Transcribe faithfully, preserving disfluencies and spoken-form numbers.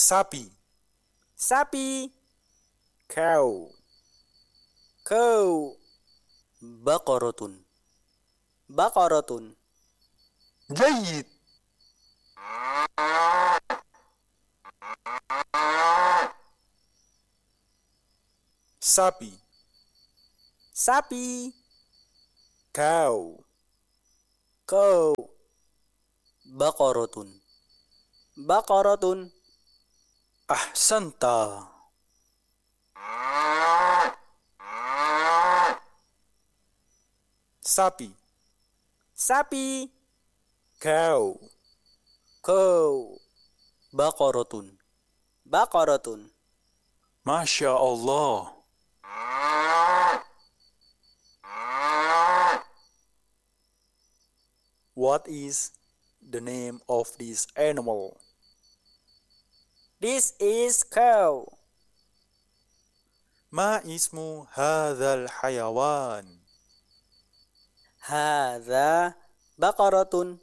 Sapi. Sapi. Cow. Cow. Baqaratun. Baqaratun. جيد. Sapi. Sapi. Cow. Cow. Baqaratun. Baqaratun. أحسنت. Sapi. Sapi. Cow. Cow. Baqaratun. Baqaratun. Masya Allah. What is the name of this animal? This is cow. ما اسم هذا الحيوان؟ Hadza baqaratun.